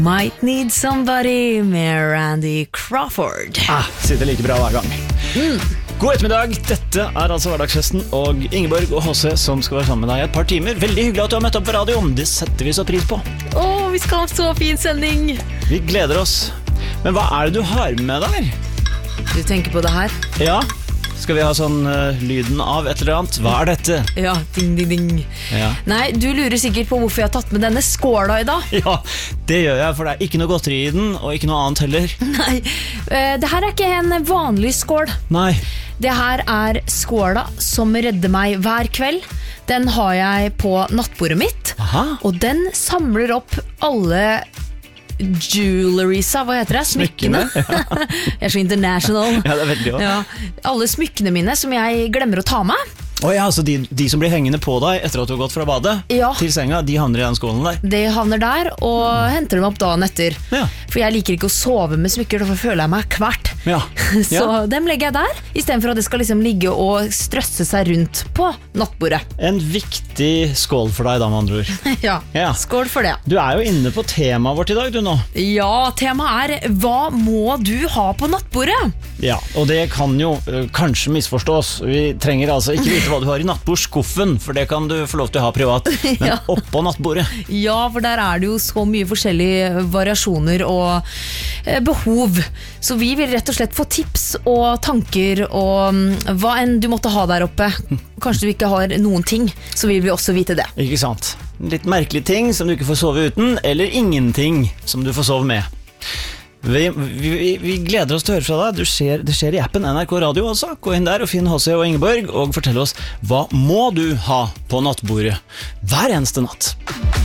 Might Need Somebody med Randy Crawford. Sitter like bra hver gang. God ettermiddag, dette altså hverdagsfesten, og Ingeborg og H.C. som skal være sammen med deg i et par timer. Veldig hyggelig at du har møtt opp på radio, det setter vi så pris på. Vi skal ha så fin sending. Vi gleder oss. Men hva det du har med der? Du tenker på det her? Ja, skal vi ha sånn lyden av et eller annet? Hva dette? Ja, ding, ding, ding. Ja. Nei, du lurer sikkert på hvorfor jeg har tatt med denne skåla i dag. Ja, det gjør jeg, for det ikke noe godteri i den, og ikke noe annet heller. Nei, det her ikke en vanlig skål. Nei. Det her skåla som redder meg hver kveld. Den har jeg på nattbordet mitt. Aha. Og den samler opp alle jeweleriesa, hva heter det? Smykkene. Jeg så international. Ja, det veldig bra. Ja, alle smykkene mine som jeg glemmer å ta med. Ja, så de som blir hengende på deg etter at du har gått fra badet til senga, de havner i den skålen der? De havner der, og henter dem opp dagen etter. Ja. For jeg liker ikke å sove med smykker, derfor føler jeg meg kvart. Ja. Så dem legger jeg der, i stedet for at det skal liksom ligge og strøsse seg rundt på nattbordet. En viktig skål for deg da, med andre ord. Ja, skål for det. Du jo inne på temaet vårt i dag, du nå. Ja, temaet hva må du ha på nattbordet? Ja, og det kan jo kanskje misforstås. Vi trenger altså ikke vite hva du har i nattbordskuffen, for det kan du få lov til å ha privat, men oppå nattbordet. Ja, for der det jo så mye forskjellige variasjoner og behov. Så vi vil rett og slett få tips og tanker og hva enn du måtte ha der oppe. Kanskje du ikke har noen ting, så vil vi også vite det. Ikke sant? Litt merkelige ting som du ikke får sove uten, eller ingenting som du får sove med. Vi gleder oss til å høre fra deg. Det skjer i appen NRK Radio også. Gå inn der og finn H.C. og Ingeborg og fortell oss hva må du ha på nattbordet hver eneste natt.